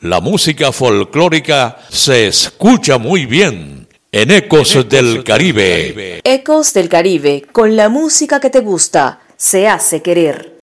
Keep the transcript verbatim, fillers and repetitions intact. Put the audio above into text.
La música folclórica se escucha muy bien en Ecos, en Ecos del, del Caribe. Caribe. Ecos del Caribe, con la música que te gusta, se hace querer.